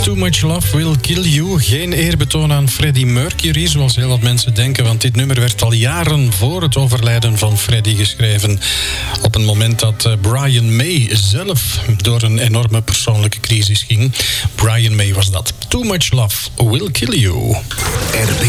Too Much Love Will Kill You. Geen eerbetoon aan Freddie Mercury, zoals heel wat mensen denken, want dit nummer werd al jaren voor het overlijden van Freddie geschreven. Op een moment dat Brian May zelf door een enorme persoonlijke crisis ging. Brian May was dat. Too Much Love Will Kill You.